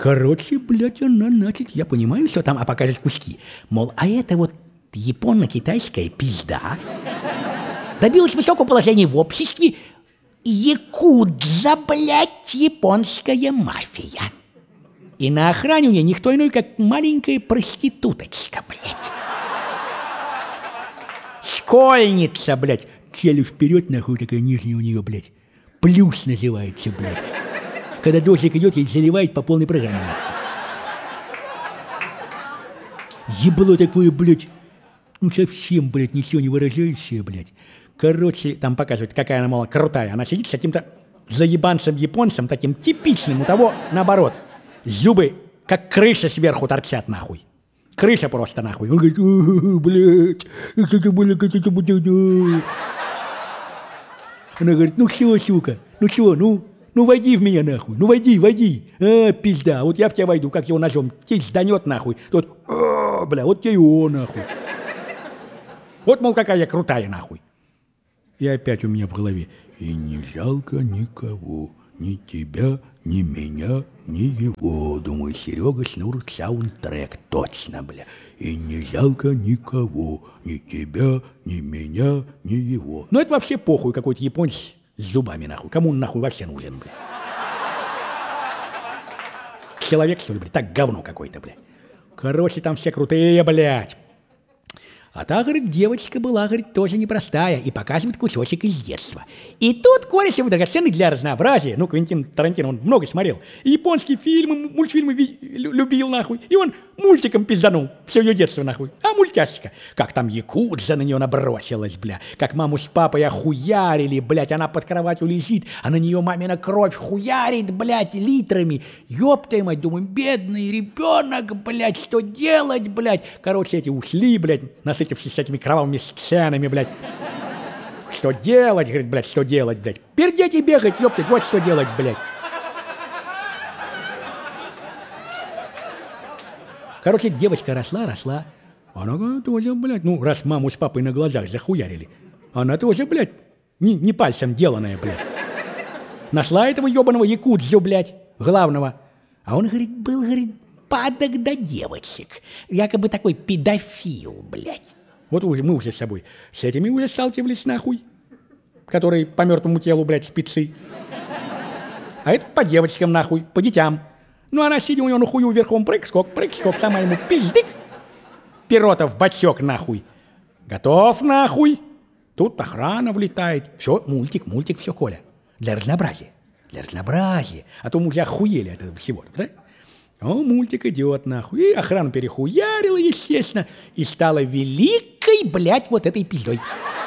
Короче, блядь, она, значит, я понимаю, что там, а покажет куски. Мол, а это вот японо-китайская пизда добилась высокого положения в обществе. Якудза, блядь, японская мафия. И на охране у нее никто иной, как маленькая проституточка, блядь. Школьница, блядь. Челюсть вперед, нахуй, такая нижняя у нее, блядь. Плюс называется, блядь. Когда дождик идет, ей заливает по полной программе, нахуй. Ебло такое, блядь. Ну совсем, блядь, ничего не выражающее, блядь. Короче, там показывают, какая она, мол, крутая. Она сидит с каким-то заебанцем-японцем, таким типичным, у того, наоборот. Зубы, как крыша сверху торчат, нахуй. Крыша просто, нахуй. Он говорит, блядь, это было как-то... Она говорит, ну что, сука, ну что, ну войди в меня, нахуй, ну войди. А, пизда, вот я в тебя войду, как его ножом, тебе сданет, нахуй. Тот, бля, вот тебе и он, нахуй. Вот, мол, какая я крутая, нахуй. И опять у меня в голове. И не жалко никого, ни тебя, ни меня, ни его. Думаю, Серега Шнур саундтрек, точно, бля. И не жалко никого, ни тебя, ни меня, ни его. Ну это вообще похуй, какой-то японец с зубами, нахуй. Кому он нахуй вообще нужен, бля? Человек, что ли, бля? Так говно какой-то, бля. Короче, там все крутые, блядь. А та, говорит, девочка была, говорит, тоже непростая, и показывает кусочек из детства. И тут Корешев драгоценный для разнообразия, ну, Квентин Тарантино, он много смотрел, и японские фильмы, мультфильмы любил, нахуй, и он мультиком пизданул все ее детство, нахуй. А мультяшечка, как там якудза на нее набросилась, бля, как маму с папой охуярили, блядь, она под кроватью лежит, а на нее мамина кровь хуярит, блядь, литрами. Ёпта мать, думаю, бедный ребенок, блядь, что делать, блядь. Короче, эти ушли, блядь, насытившись всякими кровавыми сценами, блядь. Что делать, говорит, блядь, что делать, блядь. Пердеть и бегать, ёптать, вот что делать, блядь. Короче, девочка росла. Она тоже, блядь, ну, раз маму с папой на глазах захуярили, она тоже, блядь, не пальцем деланная, блядь. Нашла этого ёбаного якудзу, блядь, главного. А он, говорит, был, говорит, падок до девочек. Якобы такой педофил, блядь. Вот мы уже с собой с этими уже сталкивались, нахуй. Которые по мертвому телу, блядь, спецы. А это по девочкам, нахуй, по детям. Ну, она, сидя у него на хую верхом, прыг-скок, сама ему пиздык. Пирота в бачок, нахуй. Готов, нахуй. Тут охрана влетает. Все, мультик, все, Коля. Для разнообразия. А то мы уже охуели от этого всего, да? О, мультик идет, нахуй. И охрана перехуярила, естественно, и стала великой, блядь, вот этой пиздой.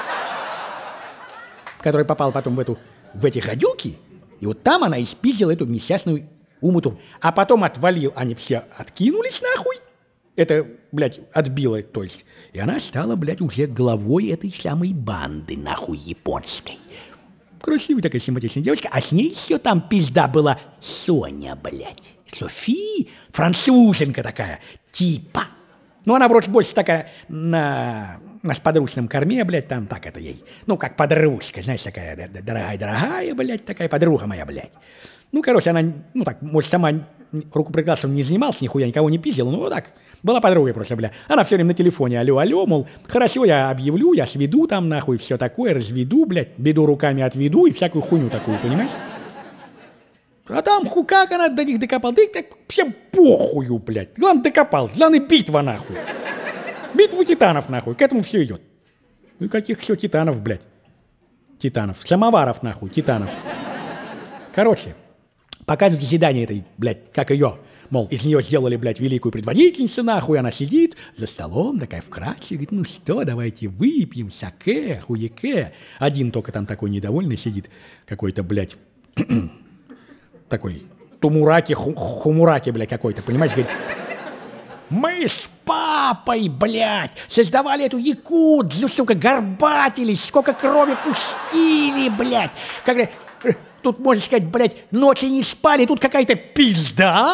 Который попал потом в эти гадюки, и вот там она испиздила эту несчастную умуту. А потом они все откинулись, нахуй. Это, блядь, отбило, то есть. И она стала, блядь, уже главой этой самой банды, нахуй, японской. Красивая такая симпатичная девочка, а с ней еще там пизда была Соня, блядь. Софи, француженка такая, типа. Ну, она вроде больше такая на сподручном корме, блядь, там так это ей. Ну, как подружка, знаешь, такая дорогая, блядь, такая подруга моя, блядь. Ну, короче, она, ну, так, может, сама рукоприкладством не занималась, нихуя никого не пиздила, ну, вот так, была подругой просто, бля. Она все время на телефоне, алло, мол, хорошо, я объявлю, я сведу там, нахуй, все такое, разведу, блядь, беду руками отведу и всякую хуйню такую, понимаешь? А там, как она до них докопал, да их так всем похую, блядь. Главное, докопал, главное, битва, нахуй. Битву титанов, нахуй, к этому все идет. Ну, и каких еще титанов, блядь? Титанов, самоваров, нахуй, титанов. Короче, показывают заседание этой, блядь, как ее, мол, из нее сделали, блядь, великую предводительницу, нахуй, она сидит за столом, такая вкратчивая, говорит, ну что, давайте выпьем, саке, хуяке. Один только там такой недовольный сидит, какой-то, блядь, такой хумураки, блядь, какой-то, понимаешь, говорит, мы с папой, блядь, создавали эту якудзу, сука, горбатились, сколько крови пустили, блядь, как тут, можно сказать, блядь, ночи не спали, тут какая-то пизда.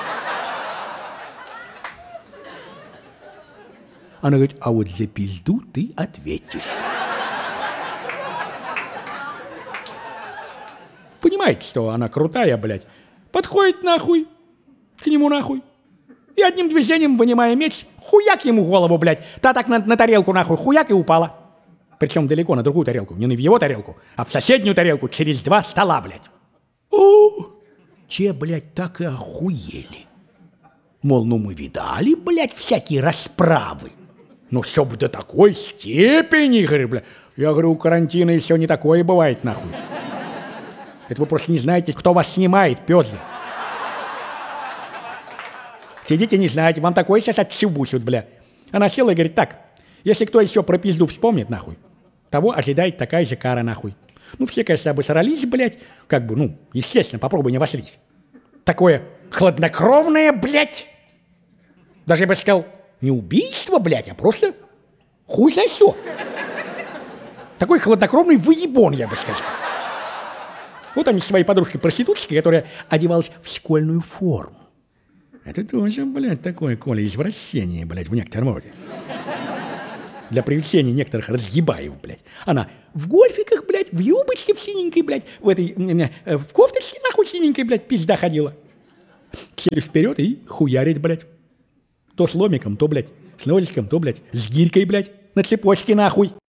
Она говорит, а вот за пизду ты ответишь. Понимаете, что она крутая, блядь. Подходит, нахуй, к нему нахуй. И одним движением, вынимая меч, хуяк ему голову, блядь. Та так на тарелку нахуй, хуяк и упала. Причем далеко, на другую тарелку. Не в его тарелку, а в соседнюю тарелку через 2 стола, блядь. О, те, блядь, так и охуели. Мол, ну мы видали, блядь, всякие расправы. Ну, чтоб до такой степени, говорю, блядь. Я говорю, у карантина и все не такое бывает, нахуй. Это вы просто не знаете, кто вас снимает, пёзы. Сидите, не знаете, вам такое сейчас отчебусят, бля. Она села и говорит, так, если кто еще про пизду вспомнит, нахуй, того ожидает такая же кара, нахуй. Ну, все, конечно, обосрались, блядь, как бы, ну, естественно, попробуй не обосрись. Такое хладнокровное, блядь, даже я бы сказал, не убийство, блядь, а просто хуй знает что. Такой хладнокровный выебон, я бы сказал. Вот они с своей подружкой-проституточкой, которая одевалась в школьную форму. Это тоже, блядь, такое, Коля, извращение, блядь, в некотором роде. Для привлечения некоторых разъебаев, блядь. Она в гольфиках, блядь, в юбочке в синенькой, блядь, в кофточке, нахуй, синенькой, блядь, пизда ходила. Сели вперед и хуярить, блядь. То с ломиком, то, блядь, с ножичком, то, блядь, с гирькой, блядь, на цепочке, нахуй.